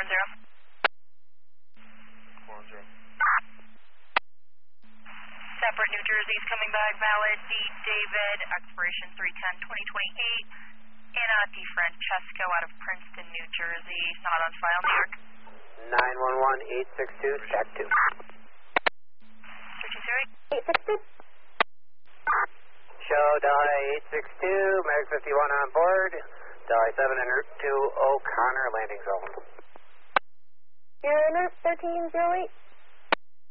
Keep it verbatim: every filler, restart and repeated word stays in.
zero. four zero. Separate New Jersey's coming back, valid. D. David, expiration three ten twenty twenty-eight. Anna D. Francesco out of Princeton, New Jersey, not on file, New York. nine one one eight six two, stack two. three two zero eight. eight six two. Show Delhi eight six two, Meg fifty-one on board. Delhi seven and route two O'Connor landing zone. You're in route thirteen zero eight.